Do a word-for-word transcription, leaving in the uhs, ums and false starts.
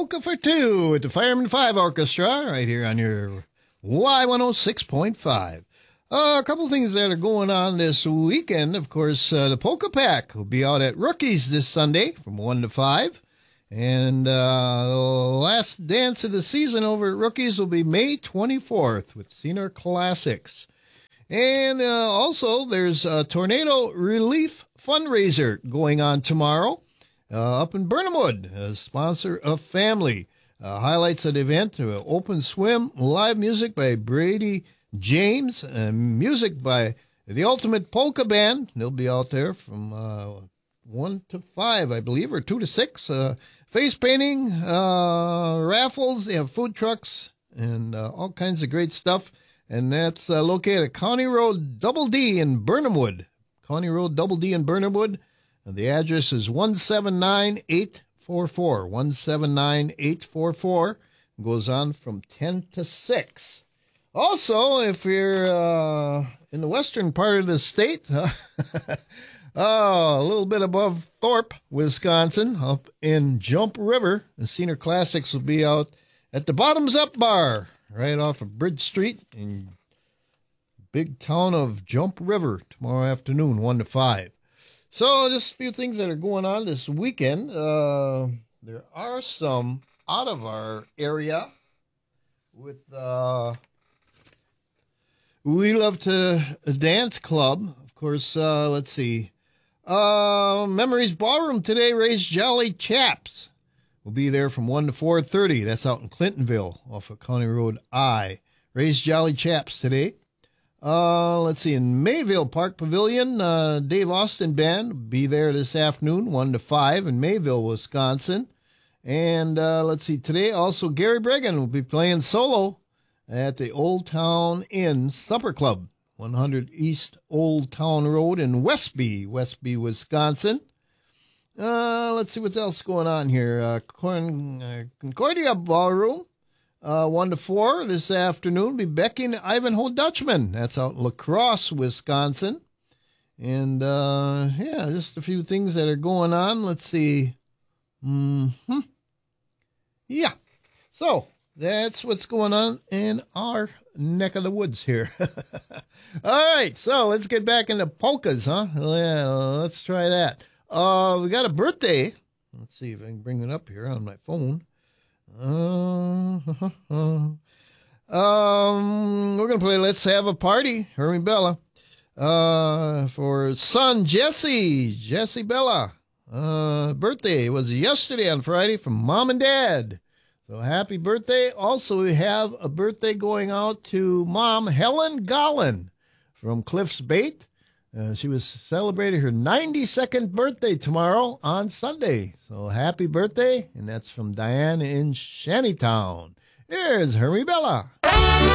Polka for Two with the Fireman Five Orchestra right here on your Y one oh six point five. Uh, a couple things that are going on this weekend. Of course, uh, the Polka Pack will be out at Rookies this Sunday from one to five. And uh, the last dance of the season over at Rookies will be May twenty-fourth with Senior Classics. And uh, also, there's a tornado relief fundraiser going on tomorrow uh, up in Burnhamwood, a sponsor of Family. Uh, highlights of the event, uh, open swim, live music by Brady James, uh, music by the Ultimate Polka Band. They'll be out there from uh, one to five, I believe, or two to six. Uh, face painting, uh, raffles, they have food trucks, and uh, all kinds of great stuff. And that's uh, located at County Road Double D in Burnhamwood. County Road Double D in Burnhamwood. And the address is one seven nine eight four four. one seven nine eight four four. Goes on from ten to six. Also, if you're uh, in the western part of the state, uh, oh, a little bit above Thorpe, Wisconsin, up in Jump River, the Senior Classics will be out at the Bottoms Up Bar, right off of Bridge Street in big town of Jump River tomorrow afternoon, one to five. So just a few things that are going on this weekend. Uh, there are some out of our area with uh, We Love to Dance Club. Of course, uh, let's see. Uh, Memories Ballroom today, Ray's Jolly Chaps. We'll be there from one to four thirty. That's out in Clintonville off of County Road I. Ray's Jolly Chaps today. Uh, let's see, in Mayville Park Pavilion, uh, Dave Austin Band will be there this afternoon, one to five in Mayville, Wisconsin. And uh, let's see, today also Gary Bregan will be playing solo at the Old Town Inn Supper Club, one hundred East Old Town Road in Westby, Westby, Wisconsin. Uh, let's see what's else going on here. Uh, Con- uh, Concordia Ballroom, uh, one to four this afternoon. Be Becky and Ivanhoe Dutchman. That's out in La Crosse, Wisconsin. And, uh, yeah, just a few things that are going on. Let's see. Mm-hmm. Yeah. So, that's what's going on in our neck of the woods here. All right, so let's get back into polkas, huh? Yeah, let's try that. Uh, we got a birthday. Let's see if I can bring it up here on my phone. Uh, um, we're going to play Let's Have a Party, Hermie Bella. Uh, for son Jesse, Jesse Bella. Uh, birthday was yesterday on Friday from Mom and Dad. So happy birthday. Also, we have a birthday going out to Mom Helen Gollin from Cliffs Bait. Uh, she was celebrating her ninety-second birthday tomorrow on Sunday. So happy birthday, and that's from Diane in Shantytown. Here's Hermie Bella.